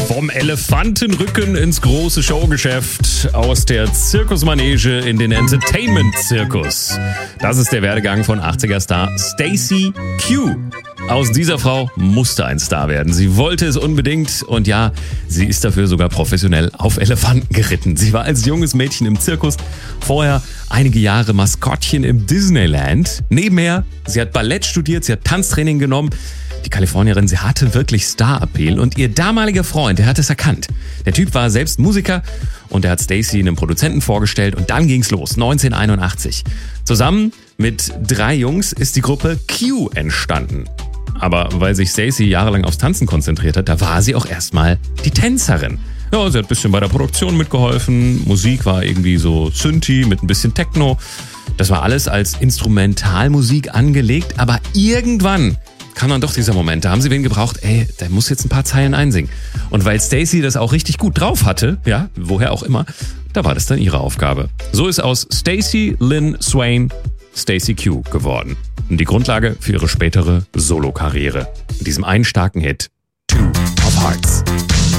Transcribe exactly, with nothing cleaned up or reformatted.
Vom Elefantenrücken ins große Showgeschäft, aus der Zirkusmanege in den Entertainment-Zirkus. Das ist der Werdegang von achtziger-Star Stacey Q. Aus dieser Frau musste ein Star werden. Sie wollte es unbedingt und ja, sie ist dafür sogar professionell auf Elefanten geritten. Sie war als junges Mädchen im Zirkus, vorher einige Jahre Maskottchen im Disneyland. Nebenher, sie hat Ballett studiert, sie hat Tanztraining genommen. Die Kalifornierin, sie hatte wirklich Star-Appeal und ihr damaliger Freund, der hat es erkannt. Der Typ war selbst Musiker und er hat Stacey einem Produzenten vorgestellt und dann ging's los, neunzehnhunderteinundachtzig. Zusammen mit drei Jungs ist die Gruppe Q entstanden. Aber weil sich Stacey jahrelang aufs Tanzen konzentriert hat, da war sie auch erstmal die Tänzerin. Ja, sie hat ein bisschen bei der Produktion mitgeholfen, Musik war irgendwie so Synthi mit ein bisschen Techno. Das war alles als Instrumentalmusik angelegt, aber irgendwann kam dann doch dieser Moment, da haben sie wen gebraucht, ey, der muss jetzt ein paar Zeilen einsingen. Und weil Stacey das auch richtig gut drauf hatte, ja, woher auch immer, da war das dann ihre Aufgabe. So ist aus Stacey Lynn Swain Stacey Q geworden. Und die Grundlage für ihre spätere Solokarriere. In diesem einen starken Hit, Two of Hearts.